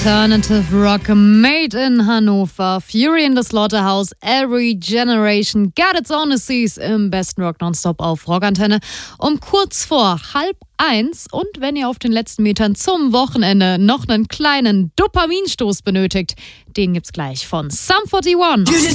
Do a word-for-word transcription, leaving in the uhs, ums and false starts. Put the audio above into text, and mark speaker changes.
Speaker 1: Alternative Rock made in Hannover. Fury in the Slaughterhouse, Every Generation got its own disease im besten Rock Nonstop auf Rockantenne um kurz vor halb eins. Und wenn ihr auf den letzten Metern zum Wochenende noch einen kleinen Dopaminstoß benötigt, den gibt's gleich von Sum forty-one.